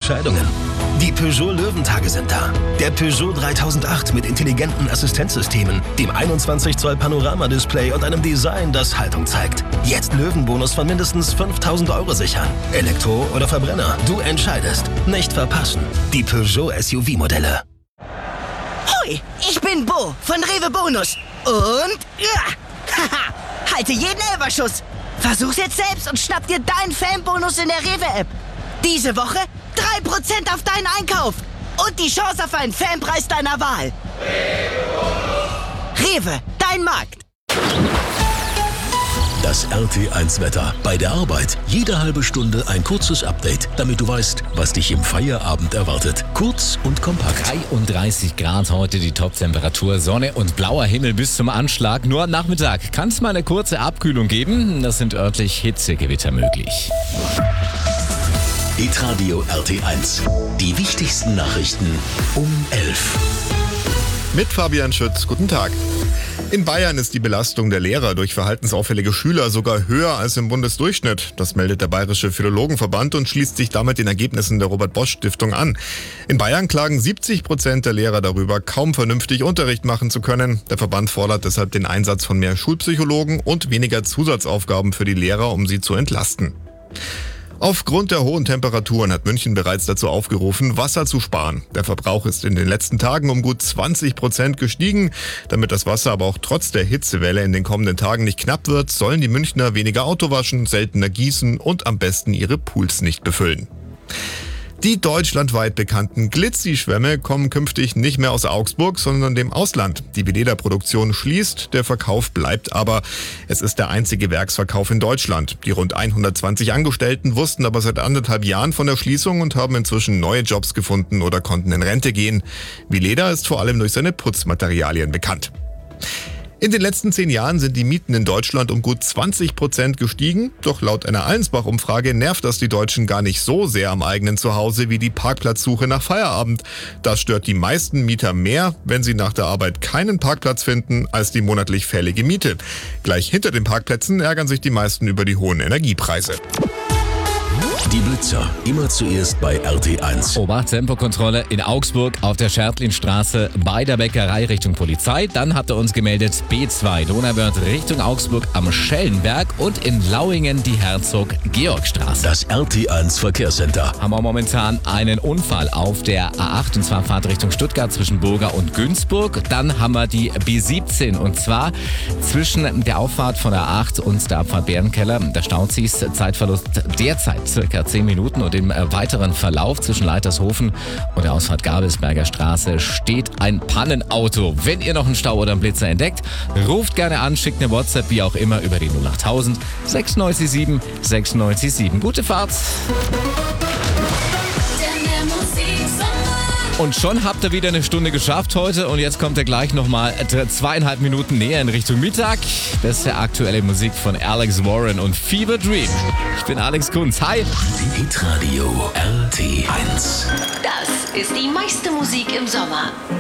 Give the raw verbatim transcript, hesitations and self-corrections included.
Entscheidungen. Die Peugeot Löwentage sind da. Der Peugeot dreitausendacht mit intelligenten Assistenzsystemen, dem einundzwanzig Zoll Panoramadisplay und einem Design, das Haltung zeigt. Jetzt Löwenbonus von mindestens fünftausend Euro sichern. Elektro oder Verbrenner, du entscheidest. Nicht verpassen. Die Peugeot S U V-Modelle. Hoi, ich bin Bo von Rewe Bonus. Und ja, haha, halte jeden Elberschuss. Versuch's jetzt selbst und schnapp dir deinen Fanbonus in der Rewe-App. Diese Woche drei Prozent auf deinen Einkauf und die Chance auf einen Fanpreis deiner Wahl. Rewe, dein Markt. Das R T eins Wetter. Bei der Arbeit jede halbe Stunde ein kurzes Update, damit du weißt, was dich im Feierabend erwartet. Kurz und kompakt. dreiunddreißig Grad heute die Top-Temperatur, Sonne und blauer Himmel bis zum Anschlag. Nur am Nachmittag kann es mal eine kurze Abkühlung geben. Das sind örtlich Hitzegewitter möglich. Hitradio R T eins. Die wichtigsten Nachrichten um elf. Mit Fabian Schütz, guten Tag. In Bayern ist die Belastung der Lehrer durch verhaltensauffällige Schüler sogar höher als im Bundesdurchschnitt. Das meldet der Bayerische Philologenverband und schließt sich damit den Ergebnissen der Robert-Bosch-Stiftung an. In Bayern klagen siebzig Prozent der Lehrer darüber, kaum vernünftig Unterricht machen zu können. Der Verband fordert deshalb den Einsatz von mehr Schulpsychologen und weniger Zusatzaufgaben für die Lehrer, um sie zu entlasten. Aufgrund der hohen Temperaturen hat München bereits dazu aufgerufen, Wasser zu sparen. Der Verbrauch ist in den letzten Tagen um gut zwanzig Prozent gestiegen. Damit das Wasser aber auch trotz der Hitzewelle in den kommenden Tagen nicht knapp wird, sollen die Münchner weniger Auto waschen, seltener gießen und am besten ihre Pools nicht befüllen. Die deutschlandweit bekannten Glitzy-Schwämme kommen künftig nicht mehr aus Augsburg, sondern dem Ausland. Die Veleda-Produktion schließt, der Verkauf bleibt aber. Es ist der einzige Werksverkauf in Deutschland. Die rund hundertzwanzig Angestellten wussten aber seit anderthalb Jahren von der Schließung und haben inzwischen neue Jobs gefunden oder konnten in Rente gehen. Veleda ist vor allem durch seine Putzmaterialien bekannt. In den letzten zehn Jahren sind die Mieten in Deutschland um gut zwanzig Prozent gestiegen. Doch laut einer Allensbach-Umfrage nervt das die Deutschen gar nicht so sehr am eigenen Zuhause wie die Parkplatzsuche nach Feierabend. Das stört die meisten Mieter mehr, wenn sie nach der Arbeit keinen Parkplatz finden, als die monatlich fällige Miete. Gleich hinter den Parkplätzen ärgern sich die meisten über die hohen Energiepreise. Die Blitzer, immer zuerst bei R T eins. Obacht, Tempokontrolle in Augsburg auf der Schertlinstraße bei der Bäckerei Richtung Polizei. Dann hat er uns gemeldet B zwei Donauwörth Richtung Augsburg am Schellenberg und in Lauingen die Herzog-Georg-Straße. Das R T eins Verkehrscenter. Haben wir momentan einen Unfall auf der A acht und zwar Fahrt Richtung Stuttgart zwischen Burga und Günzburg. Dann haben wir die B siebzehn und zwar zwischen der Auffahrt von der A acht und der Abfahrt Bärenkeller. Der staut sich, Zeitverlust derzeit circa zehn Minuten und im weiteren Verlauf zwischen Leitershofen und der Ausfahrt Gabelsberger Straße steht ein Pannenauto. Wenn ihr noch einen Stau oder einen Blitzer entdeckt, ruft gerne an, schickt eine WhatsApp, wie auch immer, über die null acht tausend sechs neun sieben sechs neun sieben. Gute Fahrt! Und schon habt ihr wieder eine Stunde geschafft heute und jetzt kommt ihr gleich nochmal zweieinhalb Minuten näher in Richtung Mittag. Das ist der aktuelle Musik von Alex Warren und Fever Dream. Ich bin Alex Kunz. Hi! Hitradio R T eins. Das ist die meiste Musik im Sommer.